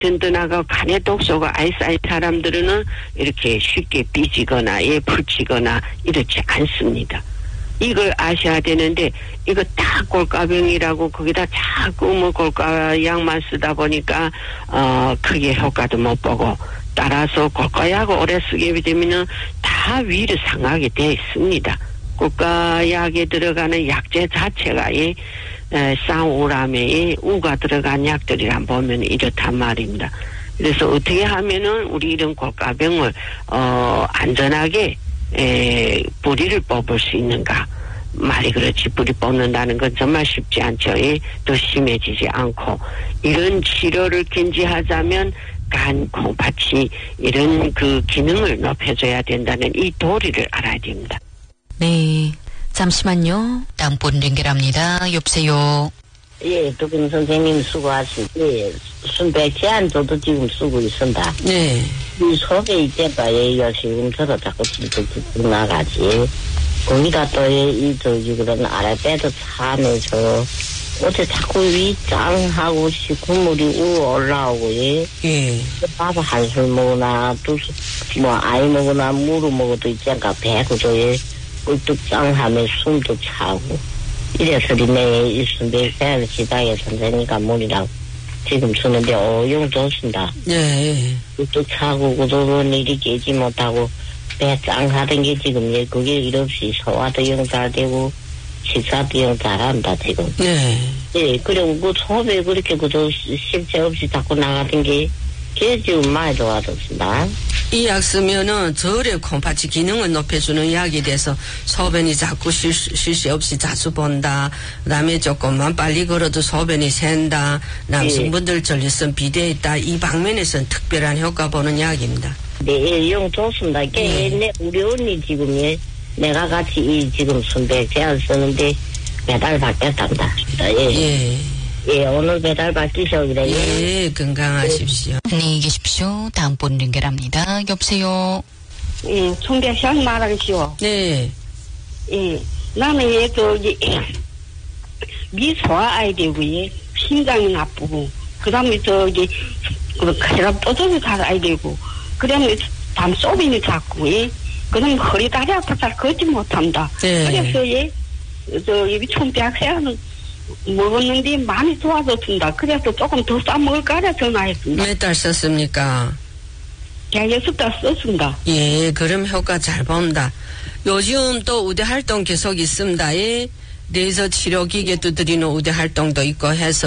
든든하고 간에 독소가 아예 쌓인 사람들은 이렇게 쉽게 삐지거나 풀치거나 이렇지 않습니다. 이걸 아셔야 되는데 이거 다 골가병이라고 거기다 자꾸 뭐 골가약만 쓰다 보니까 크게 효과도 못 보고 따라서 골가약을 오래 쓰게 되면은 다 위를 상하게 돼 있습니다. 골가약에 들어가는 약재 자체가 쌍우람에 우가 들어간 약들이란 보면 이렇단 말입니다. 그래서 어떻게 하면은 우리 이런 골가병을 안전하게 뿌리를 뽑을 수 있는가? 말이 그렇지 뿌리 뽑는다는 건 정말 쉽지 않죠. 더 심해지지 않고 이런 치료를 견지하자면 간, 콩팥이 이런 그 기능을 높여줘야 된다는 이 도리를 알아야 됩니다. 네, 잠시만요. 다음 분 연결합니다. 여보세요. 예, 두분 선생님 수고하시고 순백제안조도 지금 쓰고 있습니다. 네. 이 속에 있대가 지금 저도 자꾸 찔찔 나가지. 거기다 또 그런 아랫배도 차면서 어째 자꾸 위장하고 국물이 올라오고 예. 밥을 한술 먹으나 아이 먹으나 물을 먹어도 있잖아 배고도 꿀뚝짱하면 숨도 차고 이래서리 내 있으면 배를 시장에 선생님과 물이랑 지금 쓰는데 오용 좋습니다. 예. 꿀뚝 차고 그도는 일이 깨지 못하고 배 짱하던 게 지금 그게 일 없이 소화도 영 잘되고 식사도 영 잘한다 지금. 네. 예, 그리고 그 소배 그렇게 그도 실체 없이 자꾸 나가던 게 지금 많이 좋아졌습니다. 이 약 쓰면은 절의 콩팥이 기능을 높여주는 약이 돼서 소변이 자꾸 실시 없이 자주 본다. 그다음에 조금만 빨리 걸어도 소변이 샌다. 남성분들 전립선 비대에 있다. 이 방면에서는 특별한 효과 보는 약입니다. 네, 영 좋습니다. 우리 언니 지금 내가 같이 지금 순백 제안 쓰는데 배달 받겠답니다. 예. 예, 오늘 배달 받기셔 그래요. 예, 건강하십시오. 안녕히 계십시오. 다음 분 연결합니다. 여보세요. 예, 총대장 말하시오. 네. 예, 나는 미소아야 되고 심장이 나쁘고 그다음에 혈압 또저기 가야 되고 그다음에 담소변이 자꾸 그다음에 허리 다리 아파 잘 걷지 못한다. 네. 그래서 여기 총대학생은 먹었는데 많이 좋아졌습니다. 그래서 조금 더 싸먹을까 하려 전화했습니다. 몇 달 썼습니까? 제가 6달 썼습니다. 예, 그럼 효과 잘 본다. 요즘 또 우대 활동 계속 있습니다. 예. 레이저 치료 기계도 드리는 우대 활동도 있고 해서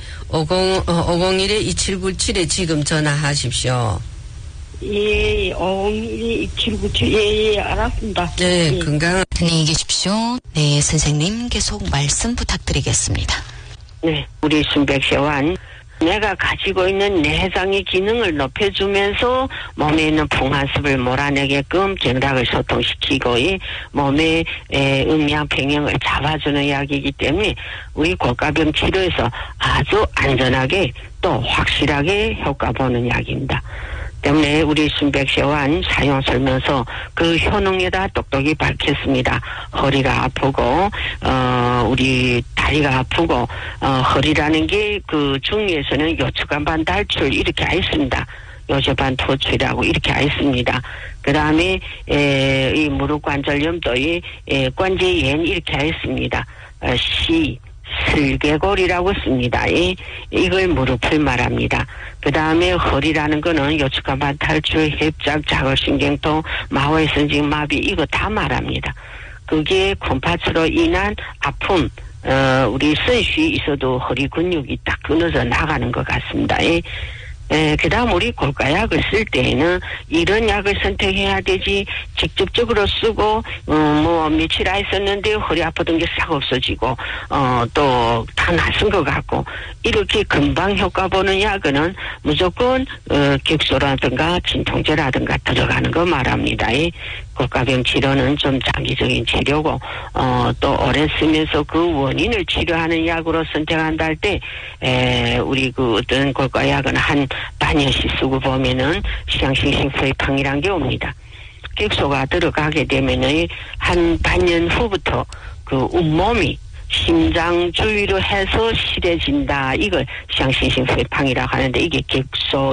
501-2797에 지금 전화하십시오. 예, 501-2797 예, 알았습니다. 네, 예. 건강. 안녕히 계십시오. 네, 선생님 계속 말씀 부탁드리겠습니다. 네, 우리 순백세환 내가 가지고 있는 내장의 기능을 높여주면서 몸에 있는 풍한습을 몰아내게끔 경락을 소통시키고 몸의 음양 평형을 잡아주는 약이기 때문에 우리 골가병 치료에서 아주 안전하게 또 확실하게 효과 보는 약입니다. 때문에 우리 순백세환 사용 설명서 그 효능에다 똑똑히 밝혔습니다. 허리가 아프고 우리 다리가 아프고 허리라는 게 그 중에서는 요추간반 탈출 이렇게 있습니다. 요저반 토출이라고 이렇게 있습니다. 그 다음에 이 무릎 관절염도 관제염 이렇게 있습니다. 슬개골이라고 씁니다. 이걸 무릎을 말합니다. 그 다음에 허리라는 거는 요추간반 탈출, 협작, 자골신경통, 마호해선직 마비 이거 다 말합니다. 그게 콩팥으로 인한 아픔, 우리 선수이 있어도 허리 근육이 딱 끊어져 나가는 것 같습니다. 그 다음 우리 골가약을 쓸 때에는 이런 약을 선택해야 되지 직접적으로 쓰고 며칠 있었는데 허리 아프던 게 싹 없어지고 또 다 낯선 것 같고 이렇게 금방 효과 보는 약은 무조건 격소라든가 진통제라든가 들어가는 거 말합니다. 골가병 치료는 좀 장기적인 치료고 또 오래 쓰면서 그 원인을 치료하는 약으로 선택한다 할 때 우리 그 어떤 골가약은 한 반년씩 쓰고 보면은 시장싱싱프이팡이란 게 옵니다. 격소가 들어가게 되면은 한 반년 후부터 그 온몸이 심장 주위로 해서 실해진다. 이걸 시향신심쇠팡이라고 하는데 이게 객소